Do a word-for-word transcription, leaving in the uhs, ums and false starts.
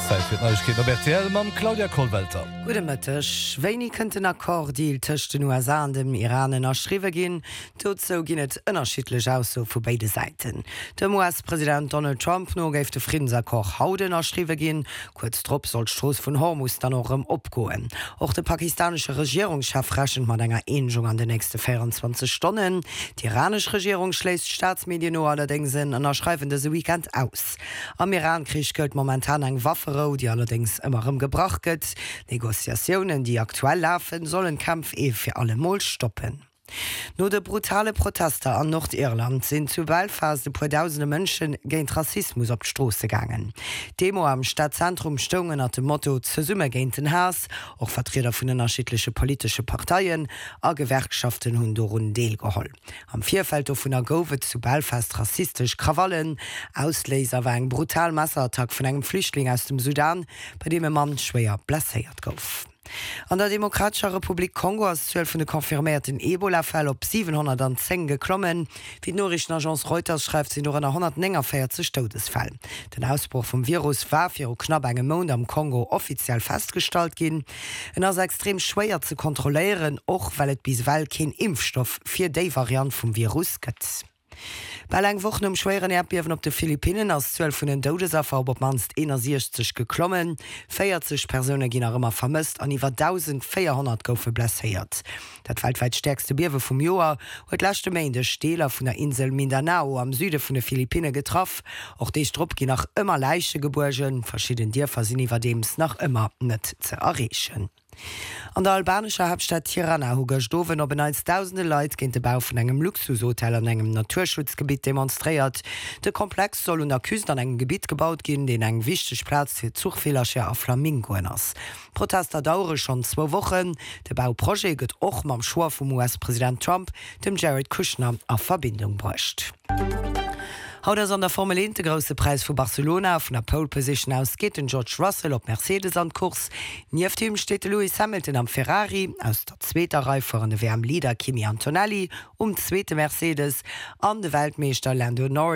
Zeit fir Neuigkeiten op R T L mam Claudia Kohlwelter. Gute Mëttech, Wéini kënnt den Akkorddeal tëcht den U S A an dem Iranen erschriwe ginn, tot zo ginn et ënnerschitlech aus so vu beide Seiten. Dem U S-Präsident Donald Trump no géif de Friedensakkord hauden erschriwe ginn, kurz Drpp soll d'Stroos vun Hormuz dann orem opgoen. Och de pakistanesche Regierungschef rächen mat enger Eenung an de nächste vierundzwanzig Stunden. Die iranesch Regierung schläst Staatsmedien no allerdings en ënnerschreifende se Weekend aus. Am Iran-Krich gëlt momentan eng Waffero, die allerdings ëmmerem gebracht gëtt. Negoziationen, die aktuell laufen, sollen Kampf eh fir alle Mol stoppen. No de brutale Protester an Nordirland sind zu Belfast de puer tausende Mënschen géint Rassismus op d'Strose gangen. Demo am Stadtzentrum stungen at dem Motto ze Summe géint den Hass, och Vertreter vun unterschiedliche politische Parteien a Gewerkschaften hunn do run Deel geholl. Am Vierfeld vun der Gowe zu Belfast rassistisch Krawallen, Ausléser war eng brutal Masserattack vun engem Flüchtling aus dem Sudan, bei dem e Mann schwéier blesséiert gouf. An der Demokratischer Republik Kongo ass zwölf vun de konfirmierten Ebola-Fäll op siebenhundertzehn geklommen. Wie d'Norichtenagence Reuters schreibt sie noch an hundertvierzig Todesfäll. Den Ausbruch vom Virus war fir knapp engem Monat am Kongo offiziell festgestalt gin. En ass extrem schwéier zu kontrollieren, och weil et biswell kein Impfstoff fir déi Variant vom Virus gëtt. Bei eng wochen um schweren Erdbeben op de Philippinen ass zwölf vun den Todesopfer op manst sechzig geklommen, vierzig Personen ginn immer vermisst, an iwwer eintausendvierhundert goufe blesséiert. Dat weltweit stärkste Biewe vum Joer huet lachte méi de Steler vun der Insel Mindanao am Süde vun de Philippine getroff. Och déi Strupp gin nach ëmmer Leiche geburgen, verschieden Dierfer sinn iwwer dems nach ëmmer net ze errechen. An der albanischer Hauptstadt Tirana hu gestowen op als tausende Leiit géint de Bau vun engem Luxushotel an engem Naturschutzgebiet demonstréiert. De Komplex soll un der Küst an engem Gebiet gebaut ginn, den eng wichteg Platz fir Zugfehlerscher a Flamingoen ass. Protester daure schon zwo Wochen. De Bauproje gëtt och mam Schwar vum U S-Präsident Trump, dem Jared Kushner, a Verbindung brächt. Haut ass an der Formel eins de grosse Preis vu Barcelona vun der Pole Position aus geht den George Russell op Mercedes an Kurs. Nief dem steht Lewis Hamilton am Ferrari, aus der zweiter Reihe vor de W M-Leader Kimi Antonelli um zweite Mercedes, an de Weltmeister Lando Norris